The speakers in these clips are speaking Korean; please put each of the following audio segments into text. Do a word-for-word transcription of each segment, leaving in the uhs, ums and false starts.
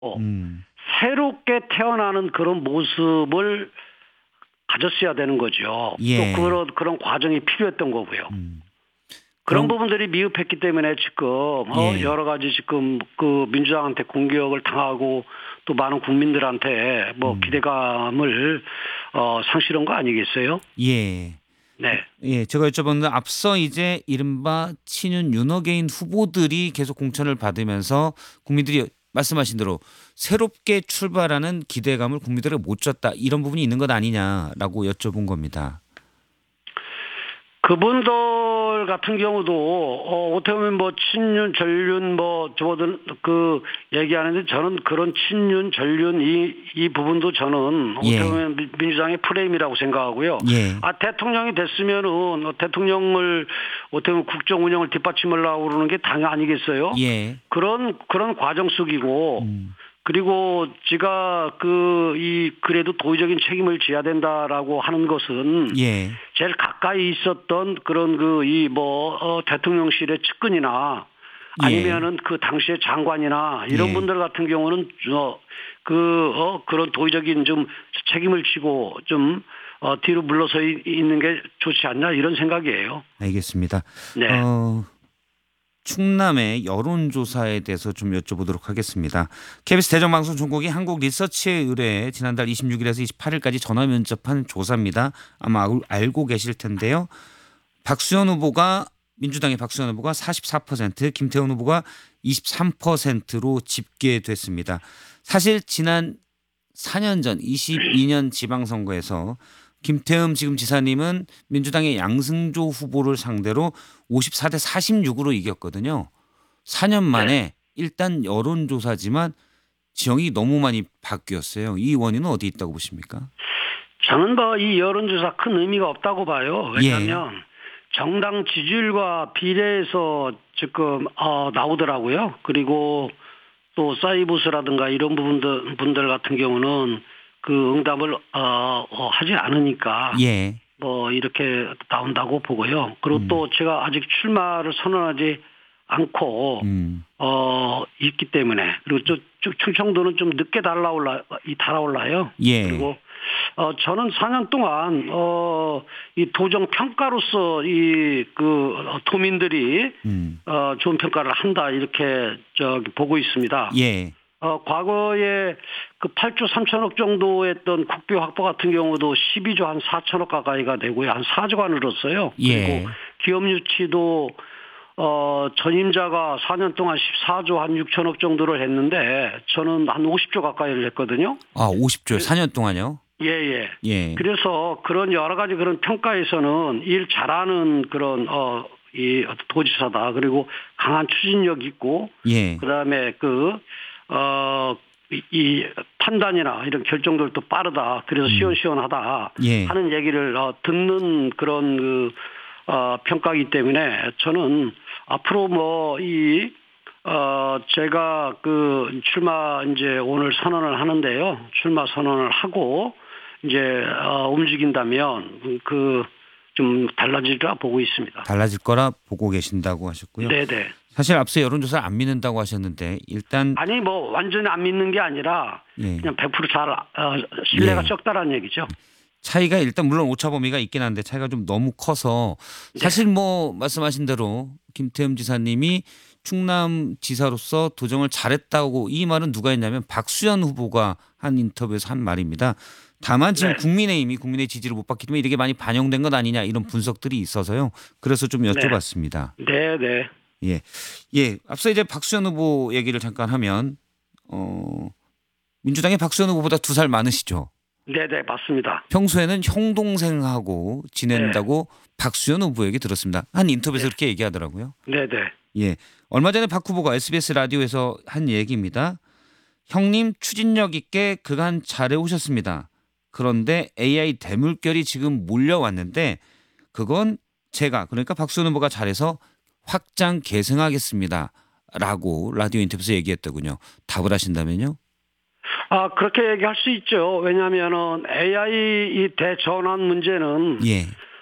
음. 새롭게 태어나는 그런 모습을 가졌어야 되는 거죠. 예. 또 그런 그런 과정이 필요했던 거고요. 음. 그런 그럼 부분들이 미흡했기 때문에 지금 어 예. 여러 가지 지금 그 민주당한테 공격을 당하고 또 많은 국민들한테 뭐 음. 기대감을 어 상실한 거 아니겠어요? 예. 네. 예, 제가 여쭤보는 건 앞서 이제 이른바 친윤 윤호개인 후보들이 계속 공천을 받으면서 국민들이 말씀하신 대로 새롭게 출발하는 기대감을 국민들에게 못 줬다 이런 부분이 있는 것 아니냐라고 여쭤본 겁니다. 그분들 같은 경우도 어 어떻게 보면 뭐 친윤 전륜 뭐 저들 그 얘기하는데 저는 그런 친윤 전륜 이 이 부분도 저는 어떻게 예. 보면 민- 민주당의 프레임이라고 생각하고요. 예. 아 대통령이 됐으면은 어, 대통령을 어떻게 보면 국정 운영을 뒷받침하려고 그러는 게 당연 아니겠어요? 예. 그런 그런 과정 속이고 음. 그리고 제가 그 이 그래도 도의적인 책임을 져야 된다라고 하는 것은 예. 제일 가까이 있었던 그런 그 이 뭐 어 대통령실의 측근이나 예. 아니면은 그 당시의 장관이나 이런 예. 분들 같은 경우는 어그 어 그런 도의적인 좀 책임을 지고 좀 어 뒤로 물러서 이- 있는 게 좋지 않냐 이런 생각이에요. 알겠습니다. 네. 어, 충남의 여론조사에 대해서 좀 여쭤보도록 하겠습니다. 케이비에스 대정방송 종국이 한국 리서치에 의뢰해 지난달 이십육 일에서 이십팔 일까지 전화 면접한 조사입니다. 아마 알- 알고 계실 텐데요. 박수현 후보가 민주당의 박수현 후보가 사십사 퍼센트, 김태훈 후보가 이십삼 퍼센트로 집계됐습니다. 사실 지난 사 년 전 이십이 년 지방선거에서 김태흠 지금 지사님은 민주당의 양승조 후보를 상대로 오십사 대 사십육으로 이겼거든요. 사 년 만에 일단 여론조사지만 지형이 너무 많이 바뀌었어요. 이 원인은 어디 있다고 보십니까? 저는 뭐 이 여론조사 큰 의미가 없다고 봐요. 예. 왜냐하면 정당 지지율과 비례해서 지금 어, 나오더라고요. 그리고 또 사이버스라든가 이런 부분들 분들 같은 경우는 그 응답을 어, 어, 하지 않으니까 예. 뭐 이렇게 나온다고 보고요. 그리고 음. 또 제가 아직 출마를 선언하지 않고 음. 어 있기 때문에 그리고 또 좀 충청도는 좀 늦게 달아올라 이 달아올라요. 예. 그리고 어 저는 사 년 동안 어 이 도정 평가로서 이 그 도민들이 음. 어 좋은 평가를 한다 이렇게 저기 보고 있습니다. 예. 어 과거에 그 팔 조 삼천억 정도 했던 국비 확보 같은 경우도 십이 조 한 사천억 가까이가 되고요. 한 사 조가 늘었어요. 예. 그리고 기업 유치도 어, 전임자가 사 년 동안 십사 조 한 육천억 정도를 했는데 저는 한 오십 조 가까이를 했거든요. 아, 오십 조 사 년 동안요? 예, 예. 예. 그래서 그런 여러 가지 그런 평가에서는 일 잘하는 그런, 어, 이 도지사다. 그리고 강한 추진력 있고, 예. 그 다음에 그, 어, 이, 이 판단이나 이런 결정들도 빠르다. 그래서 시원시원하다. 예. 하는 얘기를 어, 듣는 그런 그, 어, 평가이기 때문에 저는 앞으로 뭐, 이, 어, 제가 그 출마 이제 오늘 선언을 하는데요. 출마 선언을 하고 이제, 어, 움직인다면 그 좀 달라지리라 보고 있습니다. 달라질 거라 보고 계신다고 하셨고요. 네네. 사실 앞서 여론조사를 안 믿는다고 하셨는데 일단 아니, 뭐, 완전히 안 믿는 게 아니라 예. 그냥 백 퍼센트 잘, 어, 신뢰가 예. 적다라는 얘기죠. 차이가 일단 물론 오차 범위가 있긴 한데 차이가 좀 너무 커서 사실 뭐 말씀하신 대로 김태흠 지사님이 충남 지사로서 도정을 잘했다고 이 말은 누가 했냐면 박수현 후보가 한 인터뷰에서 한 말입니다. 다만 지금 네. 국민의힘이 국민의 지지를 못 받기 때문에 이렇게 많이 반영된 것 아니냐 이런 분석들이 있어서요. 그래서 좀 여쭤봤습니다. 네네. 예. 예. 앞서 이제 박수현 후보 얘기를 잠깐 하면 어 민주당의 박수현 후보보다 두 살 많으시죠. 네네, 맞습니다. 평소에는 형 동생하고 지낸다고 박수현 후보에게 들었습니다. 한 인터뷰에서 그렇게 얘기하더라고요. 네네. 예. 얼마 전에 박 후보가 에스비에스 라디오에서 한 얘기입니다. 형님 추진력 있게 그간 잘해 오셨습니다. 그런데 에이아이 대물결이 지금 몰려왔는데 그건 제가 그러니까 박수현 후보가 잘해서 확장 계승하겠습니다. 라고 라디오 인터뷰에서 얘기했더군요. 답을 하신다면요? 아, 그렇게 얘기할 수 있죠. 왜냐하면은 에이아이 이 대전환 문제는 예.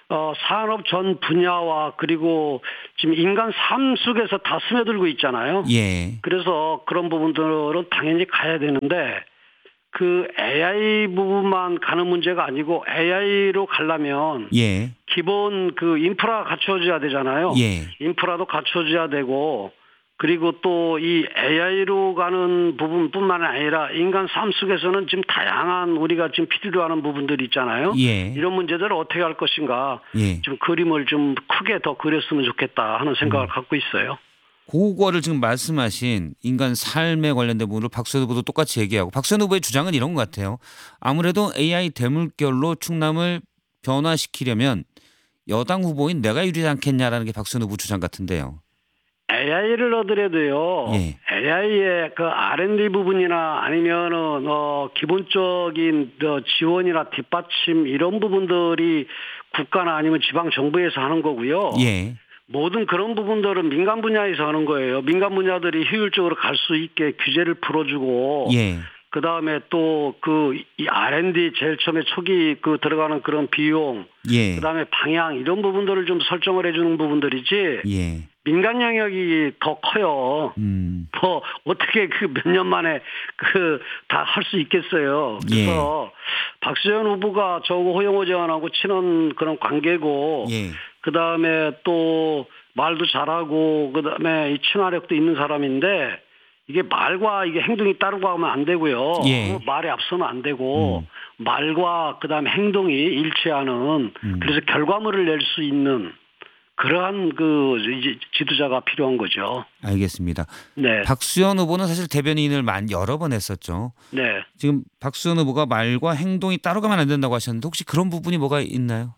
어, 산업 전 분야와 그리고 지금 인간 삶 속에서 다 스며들고 있잖아요. 예. 그래서 그런 부분들은 당연히 가야 되는데 그 에이아이 부분만 가는 문제가 아니고 에이아이로 가려면 예. 기본 그 인프라가 갖춰져야 되잖아요. 예. 인프라도 갖춰져야 되고 그리고 또 이 에이아이로 가는 부분뿐만 아니라 인간 삶 속에서는 지금 다양한 우리가 지금 필요로 하는 부분들이 있잖아요. 예. 이런 문제들을 어떻게 할 것인가 예. 좀 그림을 좀 크게 더 그렸으면 좋겠다 하는 생각을 음. 갖고 있어요. 그거를 지금 말씀하신 인간 삶에 관련된 부분을 박수현 후보도 똑같이 얘기하고 박수현 후보의 주장은 이런 것 같아요. 아무래도 에이아이 대물결로 충남을 변화시키려면 여당 후보인 내가 유리하지 않겠냐라는 게 박수현 후보 주장 같은데요. 에이아이를 얻으려도요. 예. 에이아이의 그 알앤디 부분이나 아니면은 어 기본적인 어 지원이나 뒷받침 이런 부분들이 국가나 아니면 지방 정부에서 하는 거고요. 예. 모든 그런 부분들은 민간 분야에서 하는 거예요. 민간 분야들이 효율적으로 갈 수 있게 규제를 풀어주고, 예. 그 다음에 또 그 이 알앤디 제일 처음에 초기 그 들어가는 그런 비용, 예. 그 다음에 방향 이런 부분들을 좀 설정을 해주는 부분들이지. 예. 민간 영역이 더 커요. 음. 뭐 어떻게 그 몇 년 만에 그 다 할 수 있겠어요. 그래서 예. 박수현 후보가 저하고 허영호 의원하고 친한 그런 관계고, 예. 그 다음에 또 말도 잘하고, 그 다음에 이 친화력도 있는 사람인데 이게 말과 이게 행동이 따르고 하면 안 되고요. 예. 말에 앞서면 안 되고 음. 말과 그 다음에 행동이 일치하는 음. 그래서 결과물을 낼 수 있는. 그러한 그 지도자가 필요한 거죠. 알겠습니다. 네. 박수현 후보는 사실 대변인을 만 여러 번 했었죠. 네. 지금 박수현 후보가 말과 행동이 따로 가면 안 된다고 하셨는데 혹시 그런 부분이 뭐가 있나요?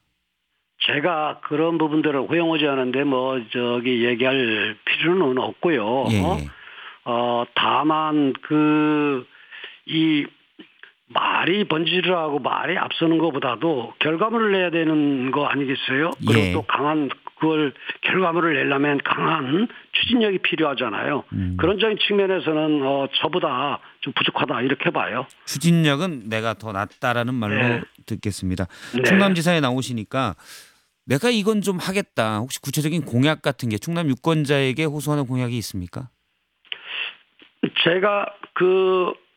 제가 그런 부분들을 허용하지 않은데 뭐 저기 얘기할 필요는 없고요. 예. 어, 어 다만 그 이 말이 번지를 하고 말이 앞서는 것보다도 결과물을 내야 되는 거 아니겠어요? 그리고 예. 또 강한 그걸 결과물을 내려면 강한 추진력이 필요하잖아요. 음. 그런 적인 측면에서는 어, 저보다 좀 부족하다 이렇게 봐요. 추진력은 내가 더 낫다라는 말로 네. 듣겠습니다. 네. 충남지사에 나오시니까 내가 이건 좀 하겠다. 혹시 구체적인 공약 같은 게 충남 유권자에게 호소하는 공약이 있습니까? 제가 그